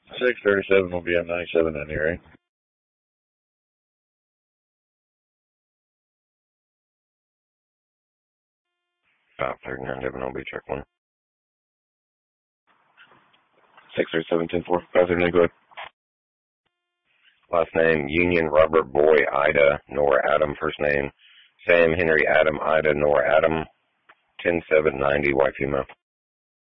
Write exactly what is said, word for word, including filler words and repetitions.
six thirty-seven will be M ninety-seven in here, right? five thirty-nine, Devin will be check one. six thirty-seven, ten four, five thirty-nine, go ahead. Last name, Union Robert Boy Ida, Nora Adam, first name, Sam Henry Adam Ida, Nora Adam, ten seven ninety, white female.